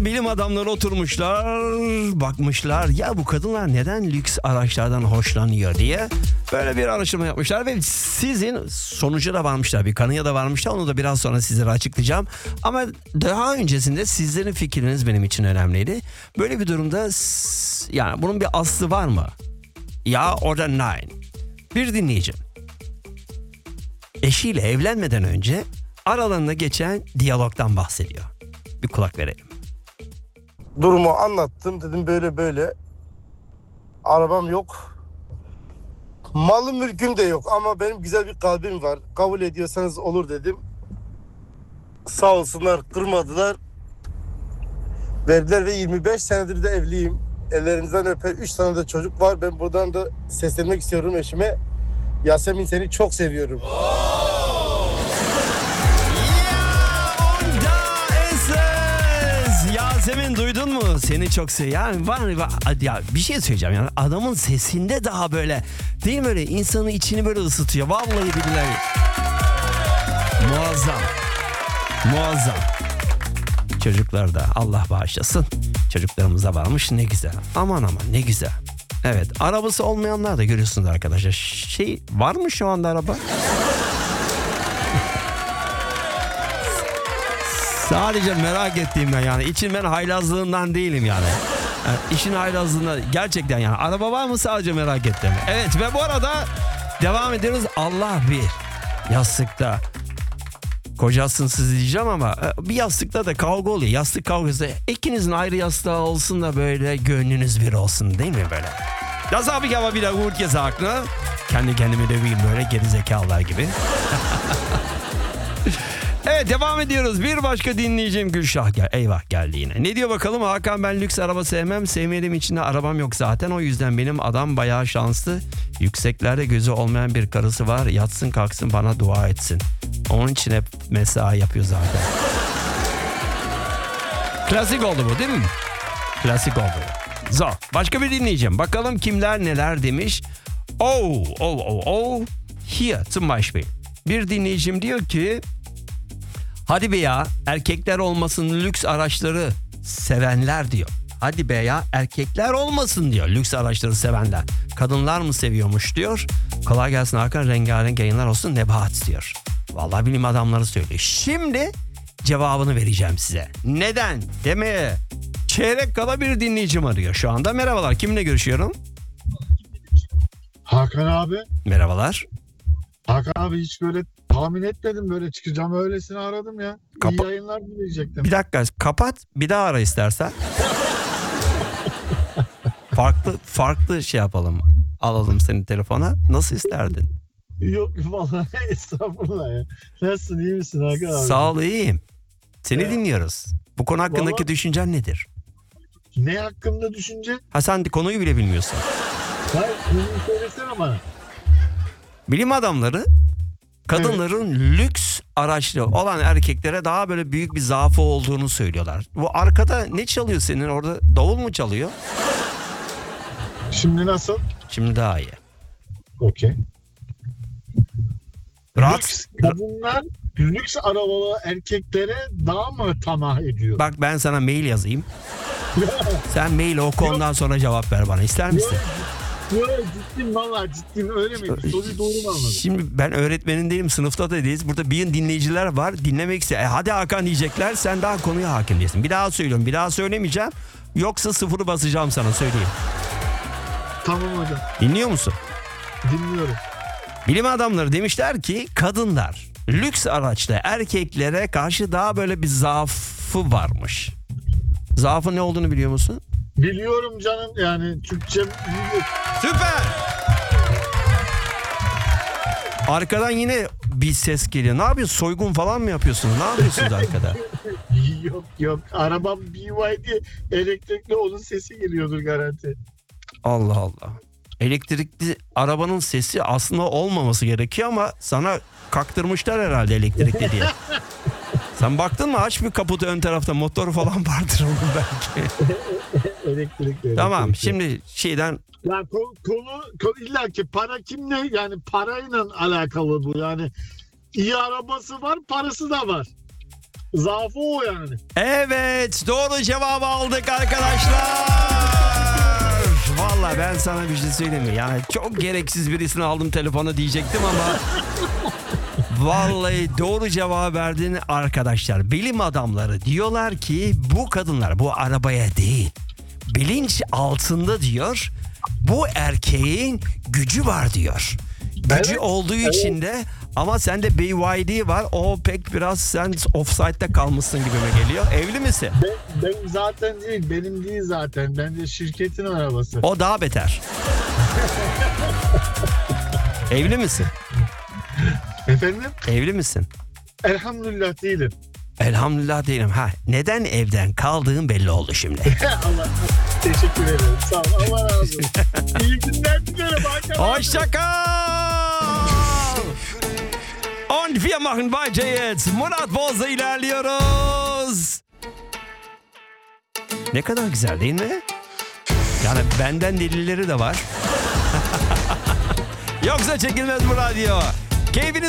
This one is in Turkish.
Bilim adamları oturmuşlar, bakmışlar ya bu kadınlar neden lüks araçlardan hoşlanıyor diye böyle bir araştırma yapmışlar ve sizin sonuca da varmışlar, bir kanıya da varmışlar, onu da biraz sonra sizlere açıklayacağım. Ama daha öncesinde sizlerin fikriniz benim için önemliydi. Böyle bir durumda yani bunun bir aslı var mı? Ya orada nine. Bir dinleyicim eşiyle evlenmeden önce aralarında geçen diyalogdan bahsediyor. Bir kulak verelim. Durumu anlattım, dedim böyle böyle. Arabam yok. Malım mülküm de yok ama benim güzel bir kalbim var. Kabul ediyorsanız olur dedim. Sağ olsunlar, kırmadılar. Verdiler ve 25 senedir de evliyim. Ellerinizden öper. 3 tane de çocuk var. Ben buradan da seslenmek istiyorum eşime. Yasemin, seni çok seviyorum. Yasemin, duydun mu? Seni çok seviyorum. Yani ya bir şey söyleyeceğim, yani adamın sesinde daha böyle, değil mi, öyle insanın içini böyle ısıtıyor. Vallahi billahi. Muazzam. Çocuklar da Allah bağışlasın. Çocuklarımıza varmış, ne güzel. Aman ne güzel. Evet, arabası olmayanlar da görüyorsunuz arkadaşlar. Var mı şu anda araba? Sadece merak ettiğimden, yani için ben haylazlığından değilim yani. İşin haylazlığından gerçekten, yani araba var mı sadece merak ettim. Evet, ve bu arada devam ediyoruz. Allah bir yastıkta kocasın siz diyeceğim ama bir yastıkta da kavga oluyor. Yastık kavgası, ikinizin ayrı yastığı olsun da böyle gönlünüz bir olsun, değil mi böyle? Das habe ich aber wieder gut gesagt, ne? Kendi kendime döveyim böyle gerizekalılar gibi. Evet, devam ediyoruz. Bir başka dinleyicim Gülşah eyvah geldi yine. Ne diyor bakalım? Hakan, ben lüks araba sevmem. Sevmediğim için de arabam yok zaten. O yüzden benim adam bayağı şanslı. Yükseklerde gözü olmayan bir karısı var. Yatsın kalksın bana dua etsin. Onun için hep mesai yapıyor zaten. Klasik oldu bu, değil mi? Klasik oldu. Zor. Başka bir dinleyeceğim. Bakalım kimler neler demiş. Here zum Beispiel. Bir dinleyicim diyor ki, hadi be ya, erkekler olmasın lüks araçları sevenler diyor. Hadi be ya, erkekler olmasın diyor lüks araçları sevenler. Kadınlar mı seviyormuş diyor. Kolay gelsin Hakan, rengarenk yayınlar olsun Nebahat diyor. Vallahi bilim adamları söylüyor. Şimdi cevabını vereceğim size. Neden demeye çeyrek kala bir dinleyicim arıyor şu anda. Merhabalar, kiminle görüşüyorum? Hakan abi. Merhabalar. Hakan abi, hiç böyle tahmin etmedim böyle çıkacağım, öylesine aradım ya. İyi yayınlar dileyecektim. Bir dakika, kapat, bir daha ara istersen. farklı şey yapalım. Alalım seni telefona. Nasıl isterdin? Yok vallahi estağfurullah ya. Nasılsın, iyi misin Hakan abi? Sağ ol, iyiyim. Seni dinliyoruz. Bu konu hakkındaki vallahi, düşüncen nedir? Ne hakkında düşünce? Ha, sen konuyu bile bilmiyorsun. Hayır, konuyu söylesene bana. Bilim adamları kadınların lüks araçlı olan erkeklere daha böyle büyük bir zaafı olduğunu söylüyorlar. Bu arkada ne çalıyor senin orada? Davul mu çalıyor? Şimdi nasıl? Şimdi daha iyi. Okey. Rahat. Kadınlar lüks arabalı erkeklere daha mı tamah ediyor? Bak, ben sana mail yazayım. Sen maili oku, ondan sonra cevap ver bana. İster misin? Yok, ciddiyim vallahi, ciddiyim, öyle mi? Soruyu doğru mu anladın? Şimdi ben öğretmenin değilim, sınıfta da değiliz. Burada bir dinleyiciler var, dinlemek istiyor. Hadi Hakan diyecekler, sen daha konuya hakim değilsin. Bir daha söylüyorum, bir daha söylemeyeceğim. Yoksa sıfırı basacağım sana, söyleyeyim. Tamam hocam. Dinliyor musun? Dinliyorum. Bilim adamları demişler ki kadınlar lüks araçlı erkeklere karşı daha böyle bir zaafı varmış. Zaafın ne olduğunu biliyor musun? Biliyorum canım, yani Türkçem iyi. Süper! Arkadan yine bir ses geliyor. Ne yapıyorsun? Soygun falan mı yapıyorsunuz? Ne yapıyorsunuz arkada? Yok. Arabam BYD elektrikli, onun sesi geliyordur garanti. Allah Allah. Elektrikli arabanın sesi aslında olmaması gerekiyor ama sana kaktırmışlar herhalde elektrikli diye. Sen baktın mı? Aç bir kaputu, ön tarafta motor falan vardır onun belki. Elektrikli. Tamam, şimdi şeyden... Ya konu illa ki para kimle, yani parayla alakalı bu, yani iyi arabası var, parası da var. Zaafı o yani. Evet, doğru cevabı aldık arkadaşlar. Vallahi ben sana bir şey söyleyeyim mi? Yani çok gereksiz birisini aldım telefona diyecektim ama vallahi doğru cevabı verdin arkadaşlar. Bilim adamları diyorlar ki bu kadınlar bu arabaya değil, bilinç altında diyor, bu erkeğin gücü var diyor. Gücü Evet, olduğu için de, ama sende BYD var, o pek biraz sen offside'da kalmışsın gibime geliyor. Evli misin? Benim zaten değil. Benim değil zaten. Bence şirketin arabası. O daha beter. Evli misin? Efendim? Evli misin? Elhamdülillah değilim. Elhamdülillah değilim. Ha, neden evden kaldığın belli oldu şimdi. Allah teşekkür ederim. Sağ ol. Allah razı olsun. İyi günler dilerim. Hoşça kal. Und wir machen weiter jetzt. Murat Boz'la ilerliyoruz. Ne kadar güzel değil mi? Yani benden delileri de var. Yoksa çekilmez bu radyo. Keyfiniz